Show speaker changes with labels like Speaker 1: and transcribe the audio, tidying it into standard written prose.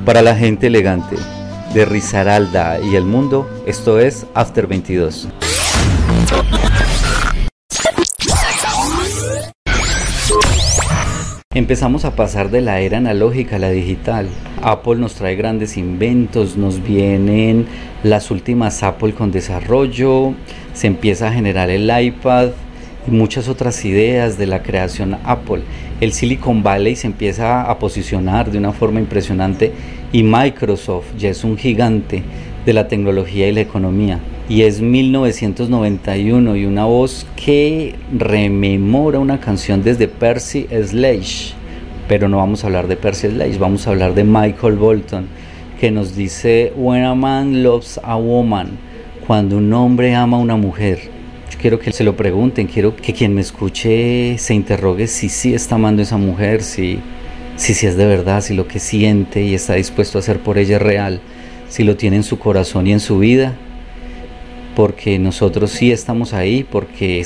Speaker 1: Para la gente elegante de Risaralda y el mundo, esto es After 22. Empezamos a pasar de la era analógica a la digital. Apple nos trae grandes inventos, nos vienen las últimas Apple con desarrollo, se empieza a generar el iPad y muchas otras ideas de la creación Apple. El Silicon Valley se empieza a posicionar de una forma impresionante y Microsoft ya es un gigante de la tecnología y la economía. Y es 1991 y una voz que rememora una canción desde Percy Sledge. Pero no vamos a hablar de Percy Sledge, vamos a hablar de Michael Bolton, que nos dice: When a man loves a woman, cuando un hombre ama a una mujer. Yo quiero que se lo pregunten, quiero que quien me escuche se interrogue si sí está amando a esa mujer, si es de verdad, si lo que siente y está dispuesto a hacer por ella es real, si lo tiene en su corazón y en su vida. Porque nosotros sí estamos ahí, porque